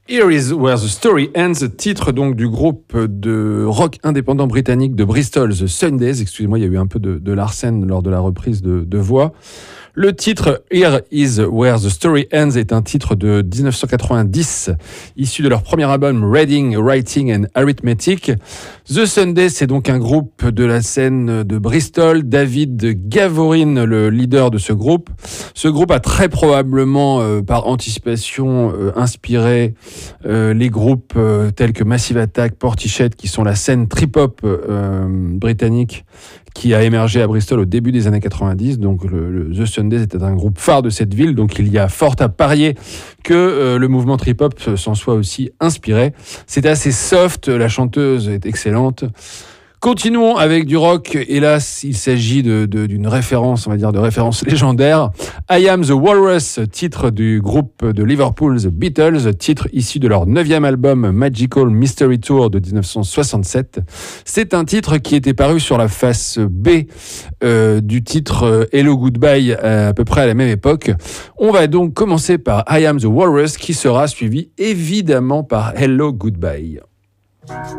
Here is where the story ends, titre donc du groupe de rock indépendant britannique de Bristol, The Sundays. Excusez-moi, il y a eu un peu de Larsen lors de la reprise de voix. Le titre Here is where the story ends est un titre de 1990, issu de leur premier album Reading, Writing and Arithmetic. The Sundays, c'est donc un groupe de la scène de Bristol. David Gavin, le leader de ce groupe. Ce groupe a très probablement, par anticipation, inspiré les groupes tels que Massive Attack, Portishead, qui sont la scène trip-hop britannique qui a émergé à Bristol au début des années 90. Donc le The Sundays était un groupe phare de cette ville, donc il y a fort à parier que le mouvement trip-hop s'en soit aussi inspiré. C'est assez soft, la chanteuse est excellente. Continuons avec du rock, et là il s'agit d'une référence, on va dire de référence légendaire. I Am the Walrus, titre du groupe de Liverpool The Beatles, titre issu de leur 9e album Magical Mystery Tour de 1967. C'est un titre qui était paru sur la face B du titre Hello Goodbye à peu près à la même époque. On va donc commencer par I Am the Walrus, qui sera suivi évidemment par Hello Goodbye.